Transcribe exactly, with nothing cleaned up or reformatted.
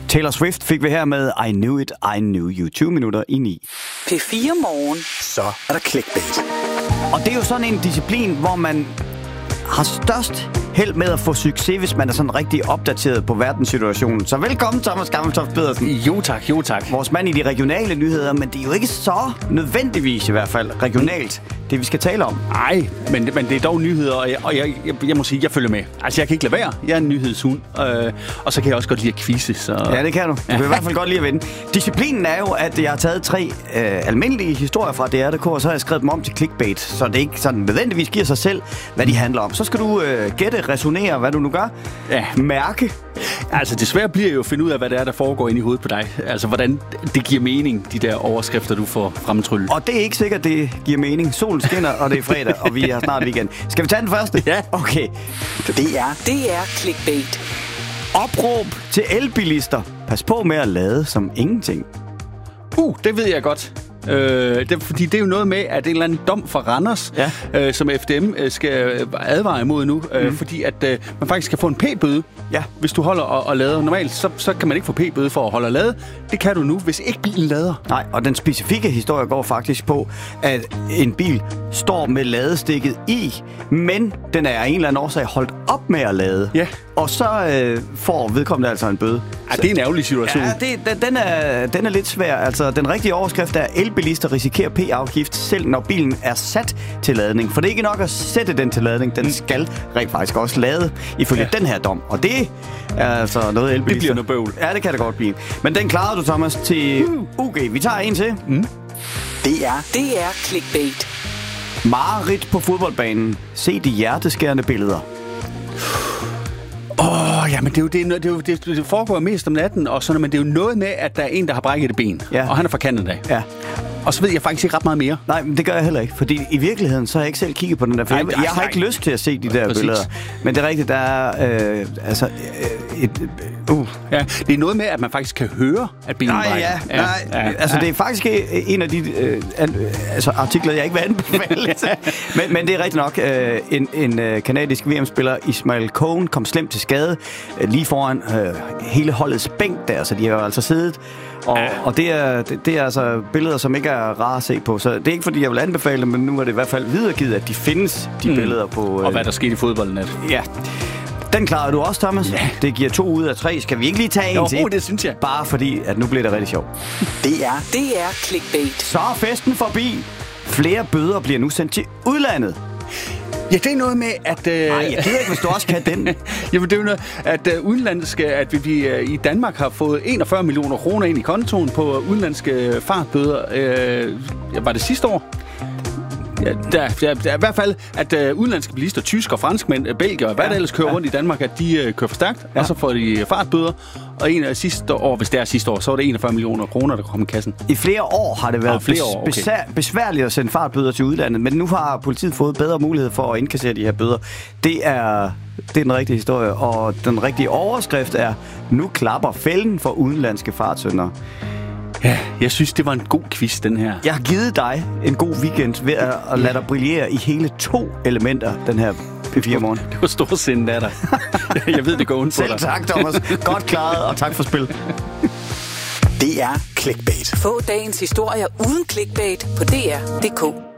Taylor Swift fik vi her med I Knew It, I Knew You. tyve minutter i ni. P fire Morgen. Så er der clickbait. Og det er jo sådan en disciplin, hvor man har størst held med at få succes, hvis man er sådan rigtig opdateret på verdenssituationen. Så velkommen, Thomas Gammeltoft Pedersen. Jo tak, jo tak. Vores mand i de regionale nyheder, men det er jo ikke så nødvendigvis i hvert fald regionalt, det vi skal tale om. Nej, men, men det er dog nyheder, og, jeg, og jeg, jeg, jeg må sige, jeg følger med. Altså, jeg kan ikke lade være. Jeg er en nyhedshund, øh, og så kan jeg også godt lide at quizze. Så... Ja, det kan du. Du kan i hvert fald godt lide at vinde. Disciplinen er jo, at jeg har taget tre øh, almindelige historier fra D R punktum d k, og så har jeg skrevet dem om til clickbait, så det ikke sådan nødvendigvis giver sig selv, hvad de handler om. Så skal du øh, gætte, resonere, hvad du nu gør. Ja. Mærke. Altså, det svære bliver jo at finde ud af, hvad det er, der foregår inde i hovedet på dig. Altså, hvordan det giver mening, de der overskrifter, du får fremtryllet. Og det er ikke sikkert, det giver mening. Solen skinner, og det er fredag, og vi har snart weekend. Skal vi tage den første? Ja. Okay. Det er, det er clickbait. Opråb til elbilister. Pas på med at lade som ingenting. Uh, det ved jeg godt. Øh, det, fordi det er jo noget med, at en eller anden dom fra Randers, ja. øh, som F D M øh, skal advare imod nu, øh, mm. fordi at øh, man faktisk kan få en p-bøde, ja. hvis du holder og, og lader. Normalt, så, så kan man ikke få p-bøde for at holde og lade. Det kan du nu, hvis ikke bilen lader. Nej, og den specifikke historie går faktisk på, at en bil står med ladestikket i, men den er af en eller anden årsag holdt op med at lade. Ja. Og så øh, får vedkommende altså en bøde. Ja, det er en ærgerlig situation. Ja, det, den, den, er, den er lidt svær. Altså, den rigtige overskrift er, elbilister risikerer p-afgift, selv når bilen er sat til ladning. For det er ikke nok at sætte den til ladning. Den skal rent faktisk også lade, ifølge ja. den her dom. Og det er altså noget elbilister. Det bliver noget bøvl. Ja, det kan det godt blive. Men den klarede du, Thomas, til U G. Vi tager en til. Mm. Det er, det er clickbait. Mareridt på fodboldbanen. Se de hjerteskærende billeder. Åh, oh, ja, men det, er jo, det, er, det, er jo, det, det foregår mest om natten, og sådan, men det er jo noget med, at der er en, der har brækket et ben, ja. og han er fra Canada. Ja. Og så ved jeg faktisk ikke ret meget mere. Nej, men det gør jeg heller ikke, fordi i virkeligheden, så har jeg ikke selv kigget på den der, for nej, jeg, nej, jeg har nej. ikke lyst til at se de der Præcis. billeder. Men det er rigtigt, der er øh, altså øh, et... Uh. Ja, det er noget med, at man faktisk kan høre, at bilen nej, brækker. Ja, nej, ja, altså ja. det er faktisk en af de øh, an, altså, artikler, jeg ikke vil anbefale. men, men det er rigtigt nok. Øh, en en øh, kanadisk V M-spiller, Ismail Cohen, kom slemt til skade øh, lige foran øh, hele holdets bænk der, så de har jo altså siddet. Og, ja. og det, er, det, det er altså billeder, som ikke er rare at se på. Så det er ikke, fordi jeg vil anbefale dem, men nu er det i hvert fald videregivet, at de findes, de mm. billeder på... Øh, og hvad der skete i fodboldnet. Ja. Den klarede du også, Thomas. Ja. Det giver to ud af tre. Skal vi ikke lige tage en jo, til? Jo, det synes jeg. Bare fordi, at nu bliver det rigtig sjovt. Det er, det er clickbait. Så er festen forbi. Flere bøder bliver nu sendt til udlandet. Ja, det er noget med, at... Øh... Nej, jeg ved ikke, hvis du også kan den. Jamen, det er jo noget, at uh, udenlandske... At vi, vi uh, i Danmark har fået enogfyrre millioner kroner ind i kontoen på udenlandske fartbøder. Uh, var det sidste år? Ja, der, der, der, i hvert fald, at uh, udenlandske bilister, tyskere, franskmænd, belgier og hvad ja, der ellers kører ja. rundt i Danmark, at de uh, kører for stærkt, ja. og så får de fartbøder. Og en af sidste år, hvis det er sidste år, så var det enogfyrre millioner kroner, der kom i kassen. I flere år har det været oh, flere år, okay. besvær- besværligt at sende fartbøder til udlandet, men nu har politiet fået bedre mulighed for at indkassere de her bøder. Det er, det er den rigtige historie, og den rigtige overskrift er, nu klapper fælden for udenlandske fartsyndere. Ja, jeg synes, det var en god quiz, den her. Jeg har givet dig en god weekend ved at, at lade dig brillere i hele to elementer, den her P fire Morgen. Det var storsindet af dig. Jeg ved, det går ondt på dig. Selv tak, Thomas. Godt klaret, og tak for spil. Det er clickbait. Få dagens historier uden clickbait på D R punktum d k.